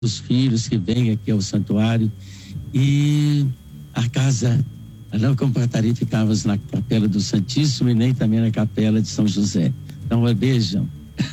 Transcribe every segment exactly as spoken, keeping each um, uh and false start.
os filhos que vêm aqui ao santuário. E a casa, não comportaria, ficávamos na capela do Santíssimo e nem também na capela de São José. Então, vejam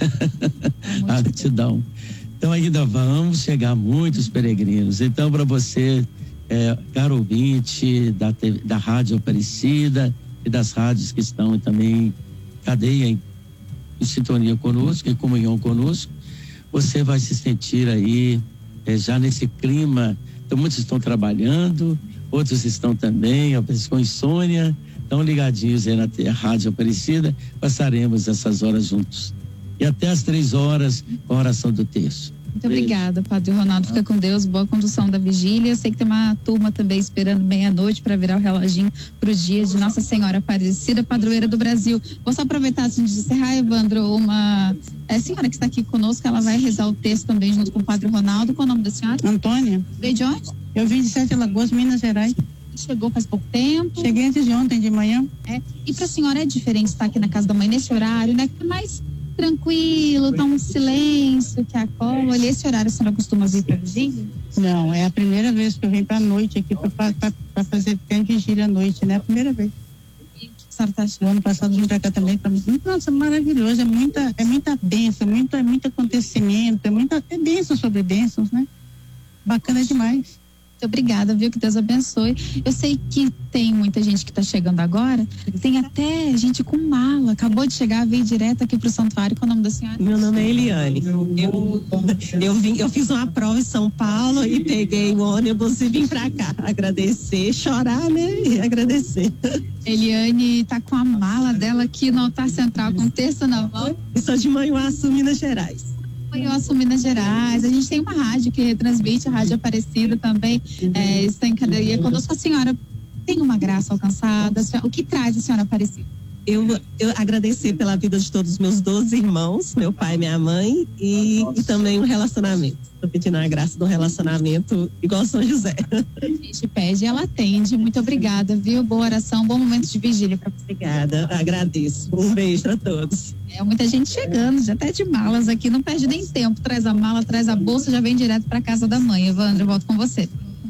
a gratidão. Então, ainda vamos chegar muitos peregrinos. Então, para você, é, caro ouvinte da, da Rádio Aparecida e das rádios que estão também cadeia em, em sintonia conosco, em comunhão conosco, você vai se sentir aí é, já nesse clima. Então, muitos estão trabalhando, outros estão também, às vezes com insônia, estão ligadinhos aí na Rádio Aparecida. Passaremos essas horas juntos. E até às três horas, com a oração do terço. Muito obrigada, Padre Ronaldo. Fica com Deus, boa condução da vigília. Eu sei que tem uma turma também esperando meia-noite para virar o reloginho para o dia de Nossa Senhora Aparecida, padroeira do Brasil. Vou só aproveitar antes de encerrar, Evandro, uma é, senhora que está aqui conosco, ela vai rezar o texto também junto com o Padre Ronaldo. Qual é o nome da senhora? Antônia. Veio de onde? Eu vim de Sete Lagoas, Minas Gerais. Chegou faz pouco tempo? Cheguei antes de ontem de manhã. É. E para a senhora é diferente estar aqui na casa da mãe nesse horário, né? Que é mais tranquilo, tá um silêncio que acolhe. Esse horário a senhora costuma vir para vigília? Não, é a primeira vez que eu venho para noite aqui para fazer tempo vigília à noite, né? É a primeira vez. E o que a senhora tá achando? O ano passado vim para cá também, pra... nossa, maravilhoso, é muita, é muita bênção, muito, é muito acontecimento, é muita, é bênção sobre bênçãos, né? Bacana demais. Muito obrigada, viu? Que Deus abençoe. Eu sei que tem muita gente que está chegando agora, tem até gente com mala, acabou de chegar, veio direto aqui pro santuário. Qual é o nome da senhora? Meu nome é Eliane. Eu, eu, vim, eu fiz uma prova em São Paulo e peguei o ônibus e vim pra cá agradecer, chorar, né? E agradecer. Eliane tá com a mala dela aqui no altar central, com terça na mão. Eu sou de Manhuaçu, Minas Gerais. Manhuaçu, Minas Gerais. A gente tem uma rádio que retransmite, a Rádio Aparecida também, é, está em cadeia conosco. A senhora tem uma graça alcançada? O que traz a senhora Aparecida? Eu, eu agradecer pela vida de todos os meus doze irmãos, meu pai e minha mãe, e, e também um relacionamento. Estou pedindo a graça do relacionamento igual São José. A gente pede e ela atende. Muito obrigada, viu? Boa oração, bom momento de vigília para você. Obrigada, agradeço. Um beijo a todos. É muita gente chegando, já até de malas aqui, não perde nem tempo. Traz a mala, traz a bolsa, já vem direto para casa da mãe. Evandro, eu volto com você.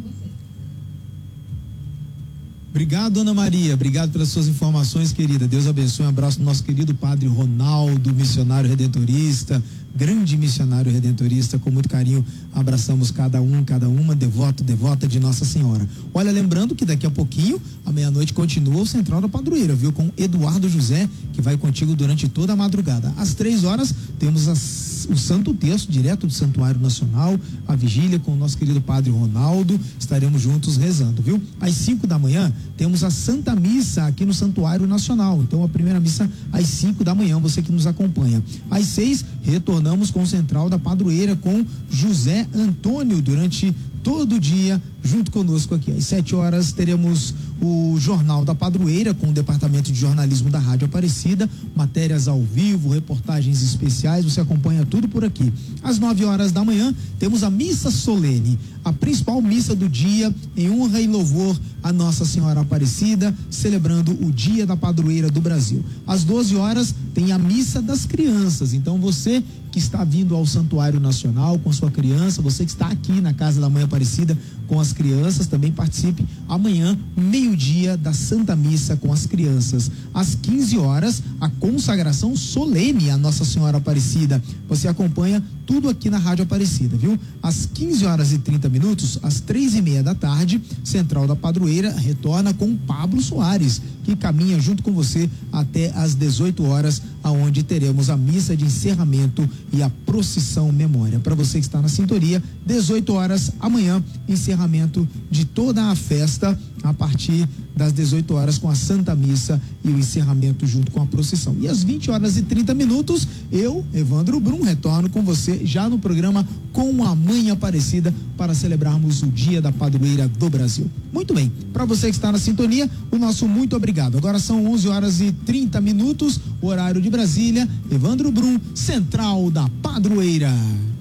Obrigado, Ana Maria, obrigado pelas suas informações, querida. Deus abençoe. Um abraço do nosso querido Padre Ronaldo, missionário redentorista, grande missionário redentorista. Com muito carinho abraçamos cada um, cada uma, devoto, devota de Nossa Senhora. Olha, lembrando que daqui a pouquinho, à meia-noite, continua o Central da Padroeira, viu? Com Eduardo José, que vai contigo durante toda a madrugada. Às três horas, temos as, o Santo Terço, direto do Santuário Nacional, a vigília com o nosso querido Padre Ronaldo. Estaremos juntos rezando, viu? Às cinco da manhã, temos a Santa Missa aqui no Santuário Nacional. Então, a primeira missa às cinco da manhã, você que nos acompanha. Às seis, retornamos com o Central da Padroeira com José Antônio durante todo o dia junto conosco aqui. Às sete horas teremos o Jornal da Padroeira com o Departamento de Jornalismo da Rádio Aparecida, matérias ao vivo, reportagens especiais, você acompanha tudo por aqui. Às nove horas da manhã temos a missa solene, a principal missa do dia em honra e louvor a Nossa Senhora Aparecida, celebrando o Dia da Padroeira do Brasil. Às doze horas tem a missa das crianças, então você que está vindo ao Santuário Nacional com sua criança, você que está aqui na Casa da Mãe Aparecida com as crianças, também participe amanhã, meio-dia, da Santa Missa com as crianças. Às quinze horas, a consagração solene à Nossa Senhora Aparecida. Você acompanha tudo aqui na Rádio Aparecida, viu? Às quinze horas e trinta minutos, às três e meia da tarde, Central da Padroeira retorna com Pablo Soares, que caminha junto com você até às dezoito horas, aonde teremos a missa de encerramento e a procissão memória. Para você que está na sintonia, dezoito horas amanhã, encerramento de toda a festa a partir das dezoito horas com a Santa Missa e o encerramento junto com a procissão. E às vinte horas e trinta minutos, eu, Evandro Brum, retorno com você já no programa Com a Mãe Aparecida para celebrarmos o Dia da Padroeira do Brasil. Muito bem, para você que está na sintonia, o nosso muito obrigado. Agora são onze horas e trinta minutos, horário de Brasília. Evandro Brum, Central da Padroeira.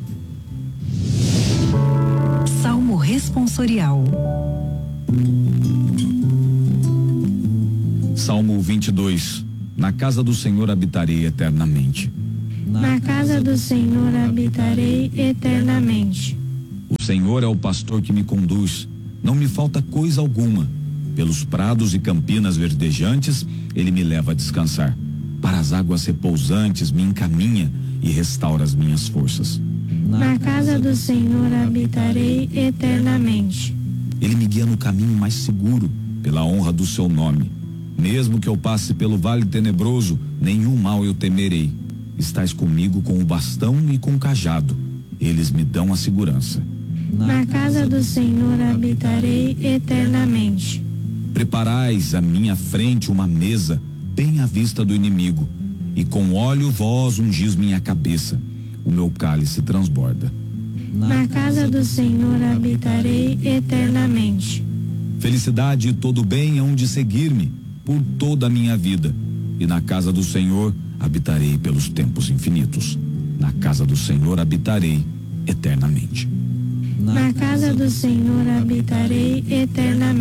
Salmo responsorial. Salmo vinte e dois. Na casa do Senhor habitarei eternamente. Na casa do Senhor habitarei eternamente. O Senhor é o pastor que me conduz, não me falta coisa alguma. Pelos prados e campinas verdejantes, ele me leva a descansar. Para as águas repousantes me encaminha e restaura as minhas forças. Na casa do Senhor habitarei eternamente. Ele me guia no caminho mais seguro, pela honra do seu nome. Mesmo que eu passe pelo vale tenebroso, nenhum mal eu temerei. Estás comigo com o bastão e com o cajado. Eles me dão a segurança. Na casa do Senhor habitarei eternamente. Preparais à minha frente uma mesa, bem à vista do inimigo, e com óleo vós ungis minha cabeça. O meu cálice transborda. Na casa do Senhor habitarei eternamente. Felicidade e todo bem hão de seguir-me por toda a minha vida, e na casa do Senhor habitarei pelos tempos infinitos. Na casa do Senhor habitarei eternamente. Na casa do Senhor habitarei eternamente.